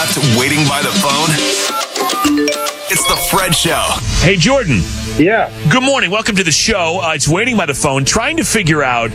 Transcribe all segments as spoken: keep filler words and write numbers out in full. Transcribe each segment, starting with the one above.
left waiting by the phone? It's the Fred Show. Hey, Jordan. Yeah. Good morning. Welcome to the show. Uh, it's Waiting by the Phone, trying to figure out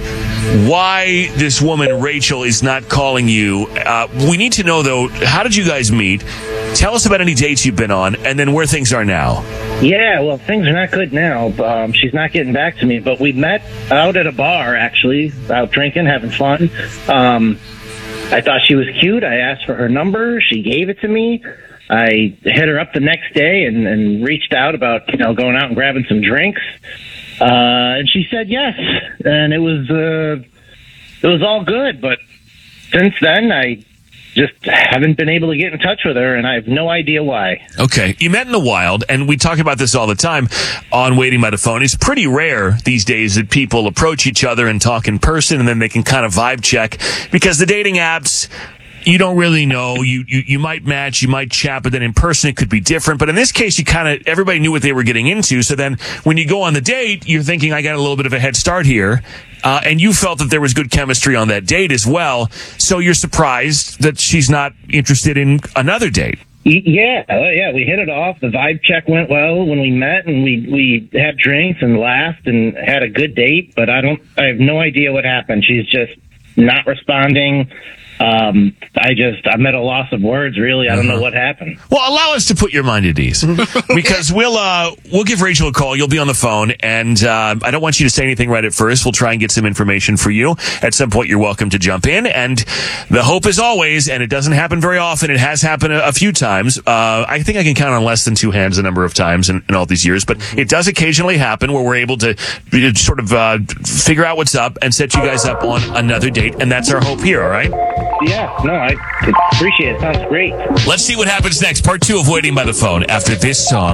why this woman, Rachel, is not calling you. Uh, we need to know, though, how did you guys meet? Tell us about any dates you've been on, and then where things are now. Yeah, well, things are not good now. Um, she's not getting back to me, but we met out at a bar, actually, out drinking, having fun. Um, I thought she was cute. I asked for her number. She gave it to me. I hit her up the next day and, and reached out about, you know, going out and grabbing some drinks. Uh, and she said yes. And it was, uh, it was all good. But since then, I just haven't been able to get in touch with her, and I have no idea why. Okay. You met in the wild, and we talk about this all the time on Waiting by the Phone. It's pretty rare these days that people approach each other and talk in person, and then they can kind of vibe check, because the dating apps, you don't really know. You, you you might match, you might chat, but then in person it could be different. But in this case, you kind of, everybody knew what they were getting into. So then when you go on the date, you're thinking, I got a little bit of a head start here. Uh, and you felt that there was good chemistry on that date as well. So you're surprised that she's not interested in another date. Yeah, uh, yeah, we hit it off. The vibe check went well when we met, and we we had drinks and laughed and had a good date. But I don't, I have no idea what happened. She's just not responding. Um, I just, I'm at a loss of words, really. I don't know what happened. Well, allow us to put your mind at ease, because we'll, uh, we'll give Rachel a call. You'll be on the phone, and, uh, I don't want you to say anything right at first. We'll try and get some information for you. At some point, you're welcome to jump in, and the hope is always, and it doesn't happen very often. It has happened a, a few times. Uh, I think I can count on less than two hands the number of times in, in all these years, but it does occasionally happen where we're able to sort of, uh, figure out what's up and set you guys up on another date, and that's our hope here, all right? Yeah, no, I appreciate it. Sounds great. Let's see what happens next. Part two of Waiting by the Phone after this song.